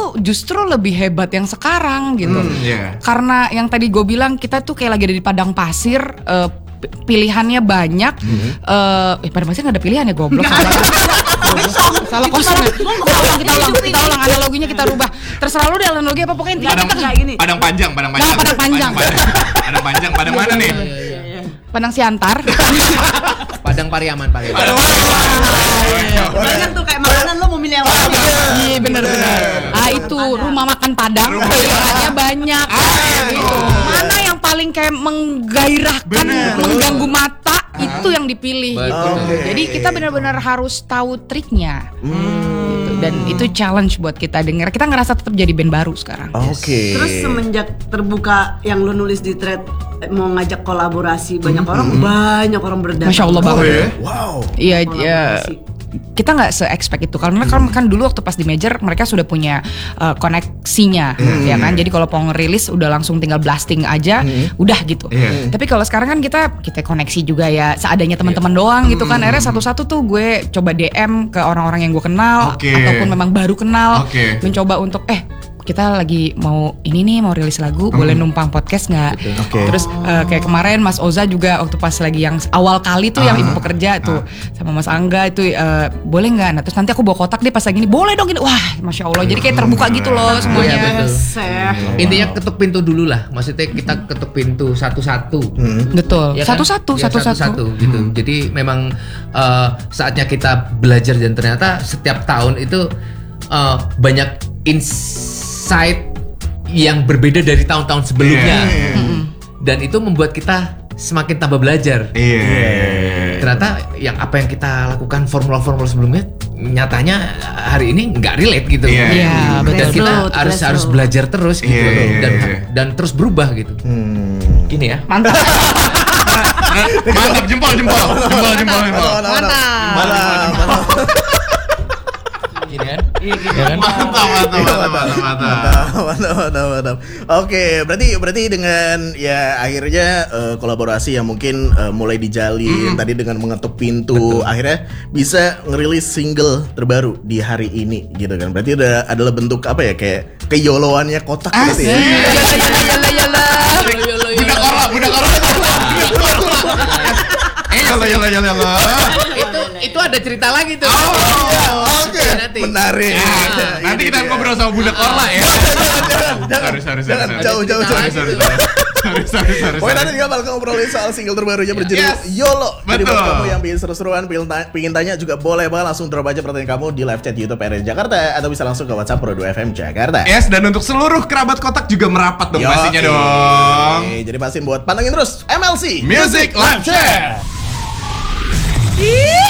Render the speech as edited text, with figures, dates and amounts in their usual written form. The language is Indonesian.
tuh justru lebih hebat yang sekarang gitu. Karena yang tadi gue bilang kita tuh kayak lagi ada di padang pasir, pilihannya banyak. Padang pasir nggak ada pilihan ya, goblok. Salah kosong ya. Kita ulang analoginya, kita rubah. Terserah lu deh analogi apa, pokoknya intinya kita kayak gini. Padang panjang. Padang Padang mana nih? Padang Siantar. Padang Pariaman. Banyak tuh kayak makanan lo mau milih yang mana? Iya benar. Itu rumah makan Padang, pilihannya banyak. Gitu. Mana yang paling kayak menggairahkan, mengganggu mata, itu yang dipilih gitu. Jadi kita benar-benar harus tahu triknya. Gitu. Dan itu challenge buat kita dengar. Kita ngerasa tetap jadi band baru sekarang. Terus semenjak terbuka yang lo nulis di thread mau ngajak kolaborasi banyak orang berdatang. Masya Allah banget. Wow. Iya. Kita nggak se-expect itu karena kan dulu waktu pas di major mereka sudah punya koneksinya, ya kan. Jadi kalau mau ngerilis udah langsung tinggal blasting aja, udah gitu. Tapi kalau sekarang kan kita koneksi juga ya seadanya teman-teman doang gitu kan. Akhirnya satu-satu tuh gue coba DM ke orang-orang yang gue kenal ataupun memang baru kenal, mencoba untuk kita lagi mau rilis lagu, boleh numpang podcast nggak? Terus kayak kemarin Mas Oza juga waktu pas lagi yang awal kali tuh yang Ibu Pekerja tuh sama Mas Angga itu boleh nggak? Nah terus nanti aku bawa kotak deh pas lagi ini, boleh dong gini. Wah Masya Allah, jadi kayak terbuka gitu loh semuanya. Intinya ketuk pintu dulu lah, maksudnya kita ketuk pintu satu-satu. Betul. Ya kan? Satu-satu gitu. Jadi memang saatnya kita belajar dan ternyata setiap tahun itu banyak insight yang berbeda dari tahun-tahun sebelumnya. Dan itu membuat kita semakin tambah belajar. Ternyata apa yang kita lakukan formula-formula sebelumnya nyatanya hari ini nggak relate gitu. Dan kita harus belajar terus gitu dan terus berubah gitu. Gini ya. Mantap. Mantap, jempol. Mantap. Gini kan? Mantap. Oke, berarti dengan ya akhirnya kolaborasi yang mungkin mulai dijalin tadi dengan mengetuk pintu, akhirnya bisa ngerilis single terbaru di hari ini gitu kan. Berarti adalah bentuk apa ya, kayak keyoloannya kotak gitu ya. Budak orang. Itu ada cerita lagi tuh. Oke. Menarik. Nanti kita ngobrol sama budak Orla ya. Jangan jauh. Pokoknya nanti kita bakal ngobrolin soal single terbarunya berjudul YOLO. Jadi buat kamu yang pengen seru-seruan, pengen tanya juga boleh banget langsung drop aja pertanyaan kamu di live chat YouTube RRI Jakarta atau bisa langsung ke WhatsApp Pro 2 FM Jakarta. Yes, dan untuk seluruh kerabat kotak juga merapat dong pastinya dong. Jadi pastiin buat pantengin terus MLC Music Live Chat.